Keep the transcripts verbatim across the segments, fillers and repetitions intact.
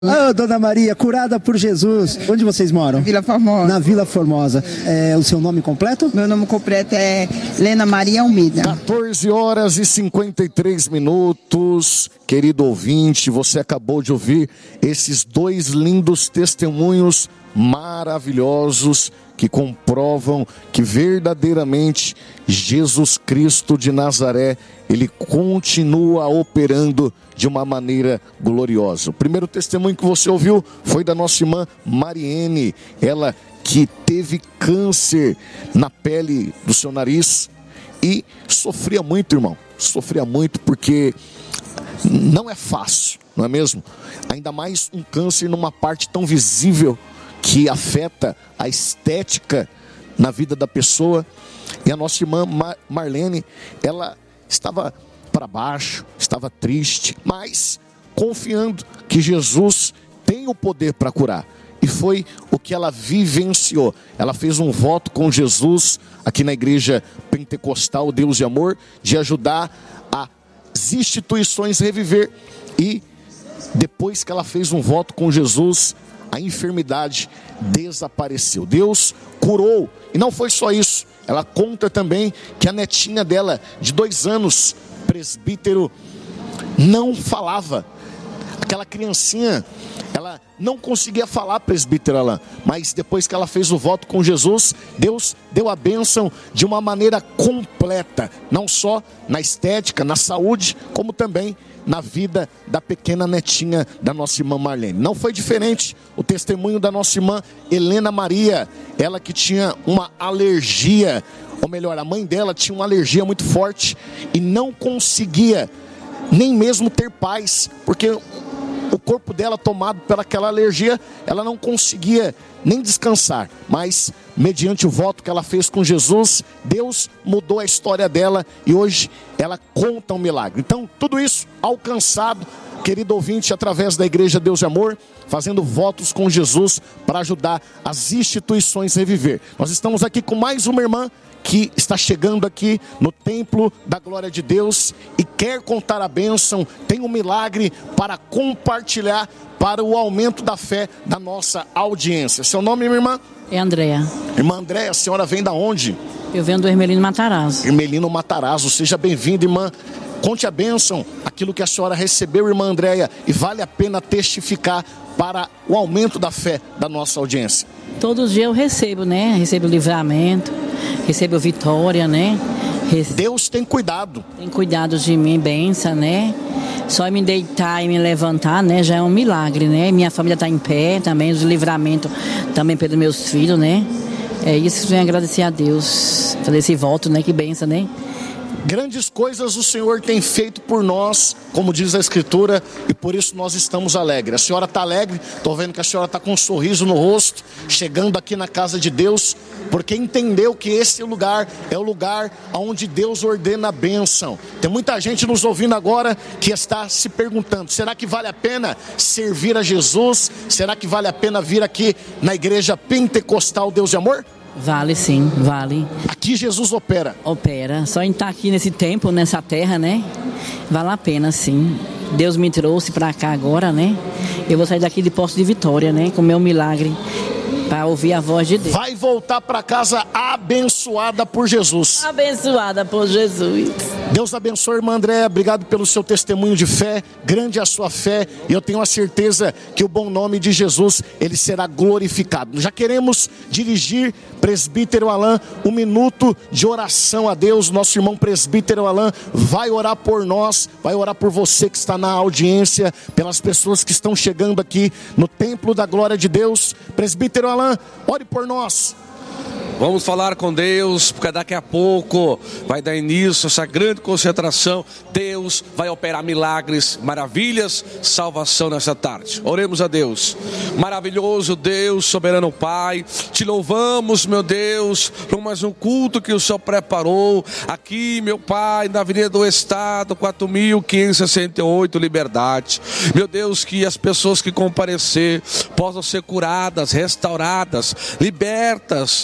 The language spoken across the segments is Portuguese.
Ah, Dona Maria, curada por Jesus. Onde vocês moram? Vila Formosa. Na Vila Formosa. É, o seu nome completo? Meu nome completo é Lena Maria Almeida. quatorze horas e cinquenta e três minutos. Querido ouvinte, você acabou de ouvir esses dois lindos testemunhos maravilhosos que comprovam que verdadeiramente Jesus Cristo de Nazaré, ele continua operando de uma maneira gloriosa. O primeiro testemunho que você ouviu foi da nossa irmã Mariene, ela que teve câncer na pele do seu nariz e sofria muito, irmão, sofria muito porque não é fácil, não é mesmo? Ainda mais um câncer numa parte tão visível que afeta a estética na vida da pessoa. E a nossa irmã Mar- Marlene, ela estava para baixo, estava triste, mas confiando que Jesus tem o poder para curar. E foi o que ela vivenciou. Ela fez um voto com Jesus aqui na igreja pentecostal Deus e Amor, de ajudar as instituições reviver. E depois que ela fez um voto com Jesus, a enfermidade desapareceu. Deus curou. E não foi só isso. Ela conta também que a netinha dela, de dois anos, presbítero, não falava. Aquela criancinha, ela não conseguia falar, presbítero Alain, mas depois que ela fez o voto com Jesus, Deus deu a bênção de uma maneira completa, não só na estética, na saúde, como também na vida da pequena netinha da nossa irmã Marlene. Não foi diferente o testemunho da nossa irmã Helena Maria, ela que tinha uma alergia, ou melhor, a mãe dela tinha uma alergia muito forte e não conseguia nem mesmo ter paz, porque o corpo dela, tomado pelaquela alergia, ela não conseguia nem descansar. Mas mediante o voto que ela fez com Jesus, Deus mudou a história dela e hoje ela conta um milagre. Então tudo isso alcançado, querido ouvinte, através da igreja Deus e Amor, fazendo votos com Jesus para ajudar as instituições a reviver. Nós estamos aqui com mais uma irmã que está chegando aqui no templo da glória de Deus e quer contar a bênção, tem um milagre para compartilhar para o aumento da fé da nossa audiência. Seu nome, minha irmã? É Andréa. Irmã Andréa, a senhora vem da onde? Eu venho do Hermelino Matarazzo. Hermelino Matarazzo, seja bem-vinda, irmã. Conte a bênção, aquilo que a senhora recebeu, irmã Andréa, e vale a pena testificar para o aumento da fé da nossa audiência. Todos os dias eu recebo, né? Recebo livramento, recebo vitória, né? Rece... Deus tem cuidado. Tem cuidado de mim, benção, né? Só me deitar e me levantar, né? Já é um milagre, né? Minha família está em pé também, os livramentos também pelos meus filhos, né? É isso, venho agradecer a Deus, fazer esse voto, né? Que benção, né? Grandes coisas o Senhor tem feito por nós, como diz a Escritura, e por isso nós estamos alegres. A senhora está alegre, estou vendo que a senhora está com um sorriso no rosto, chegando aqui na casa de Deus, porque entendeu que esse lugar é o lugar onde Deus ordena a bênção. Tem muita gente nos ouvindo agora que está se perguntando, será que vale a pena servir a Jesus? Será que vale a pena vir aqui na igreja pentecostal Deus e Amor? Vale sim, vale. Aqui Jesus opera. Opera. Só em estar aqui nesse tempo, nessa terra, né? Vale a pena, sim. Deus me trouxe para cá agora, né? Eu vou sair daqui de Poço de Vitória, né? Com o meu milagre, para ouvir a voz de Deus. Vai voltar para casa abençoada por Jesus. Abençoada por Jesus. Deus abençoe, irmã Andréa, obrigado pelo seu testemunho de fé, grande a sua fé, e eu tenho a certeza que o bom nome de Jesus, ele será glorificado. Já queremos dirigir, presbítero Alain, um minuto de oração a Deus. Nosso irmão presbítero Alain vai orar por nós, vai orar por você que está na audiência, pelas pessoas que estão chegando aqui no templo da glória de Deus. Presbítero Alain, ore por nós. Vamos falar com Deus, porque daqui a pouco vai dar início a essa grande concentração. Deus vai operar milagres, maravilhas, salvação nessa tarde. Oremos a Deus. Maravilhoso Deus, soberano Pai, te louvamos, meu Deus, por mais um culto que o Senhor preparou aqui, meu Pai, na Avenida do Estado, quatro mil quinhentos e sessenta e oito, Liberdade. Meu Deus, que as pessoas que comparecer possam ser curadas, restauradas, libertas pelo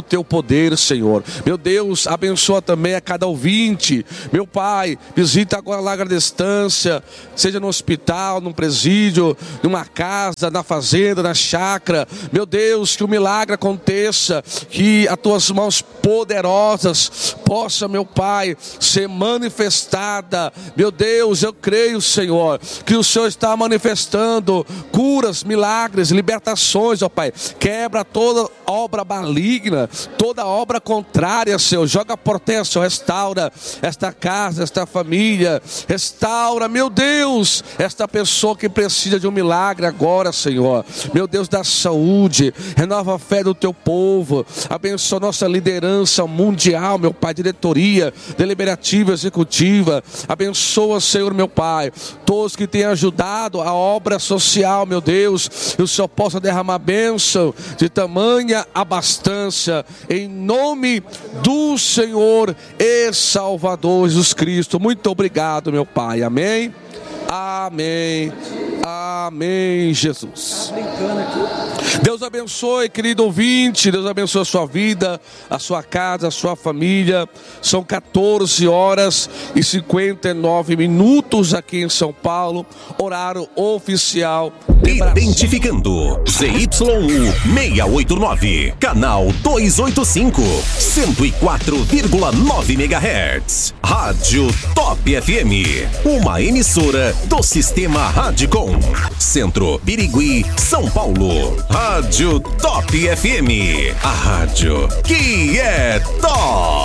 teu poder, Senhor. Meu Deus, abençoa também a cada ouvinte. Meu Pai, visita agora a larga distância, seja no hospital, num presídio, numa casa, na fazenda, na chácara. Meu Deus, que o milagre aconteça, que as tuas mãos poderosas possa, meu Pai, ser manifestada. Meu Deus, eu creio, Senhor, que o Senhor está manifestando curas, milagres, libertações, ó Pai. Quebra toda obra maligna, toda obra contrária, Senhor. Joga por terra, Senhor. Restaura esta casa, esta família. Restaura, meu Deus, esta pessoa que precisa de um milagre agora, Senhor. Meu Deus, dá saúde, renova a fé do teu povo. Abençoa nossa liderança mundial, meu Pai, diretoria, deliberativa, executiva. Abençoa, Senhor, meu Pai, todos que têm ajudado a obra social, meu Deus, que o Senhor possa derramar bênção de tamanha abastança, em nome do Senhor e Salvador Jesus Cristo. Muito obrigado, meu Pai. Amém. Amém. Amém, Jesus. Deus abençoe, querido ouvinte. Deus abençoe a sua vida, a sua casa, a sua família. São quatorze horas e cinquenta e nove minutos aqui em São Paulo. Horário oficial. Identificando Z Y U seiscentos e oitenta e nove, canal duzentos e oitenta e cinco, cento e quatro vírgula nove megahertz. Rádio Top F M, uma emissora do Sistema Radicom. Centro, Birigui, São Paulo. Rádio Top F M, a rádio que é top.